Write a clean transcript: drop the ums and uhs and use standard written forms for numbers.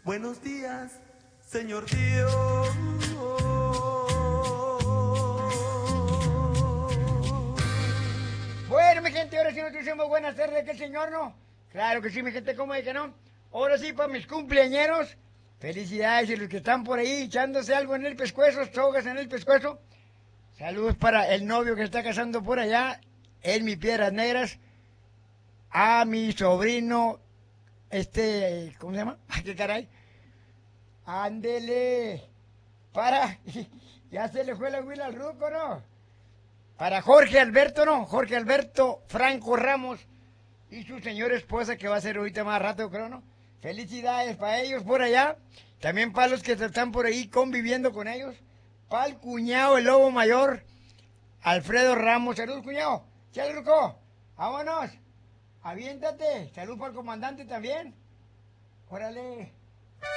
Buenos días, señor Dios. Bueno, mi gente, ahora sí nos decimos buenas tardes, que el señor no. Claro que sí, mi gente, ¿cómo de que no? Ahora sí, para mis cumpleañeros, felicidades y los que están por ahí echándose algo en el pescuezo, sogas en el pescuezo. Saludos para el novio que está casando por allá, en mi Piedras Negras, a mi sobrino, ¿cómo se llama? Ay, qué caray. Ándele, para, ya se le fue la huila al ruco, ¿no? Para Jorge Alberto, ¿no? Jorge Alberto Franco Ramos y su señora esposa, que va a ser ahorita más rato, creo, ¿no? Felicidades para ellos por allá. También para los que están por ahí conviviendo con ellos. Para el cuñado, el lobo mayor, Alfredo Ramos. Salud, cuñado. Chale, Ruco. Vámonos. Aviéntate. Salud para el comandante también. Órale.